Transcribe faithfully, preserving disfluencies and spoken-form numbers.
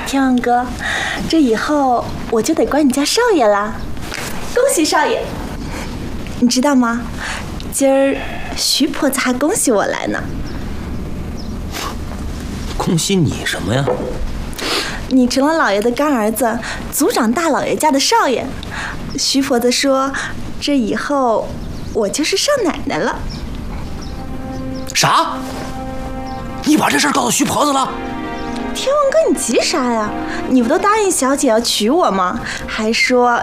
天王哥，这以后我就得管你叫少爷啦！恭喜少爷！你知道吗？今儿徐婆子还恭喜我来呢。 恭喜你什么呀？ 你成了老爷的干儿子，族长大老爷家的少爷。徐婆子说，这以后我就是少奶奶了。 啥？你把这事儿告诉徐婆子了？ 天王哥，你急啥呀？你不都答应小姐要娶我吗？还说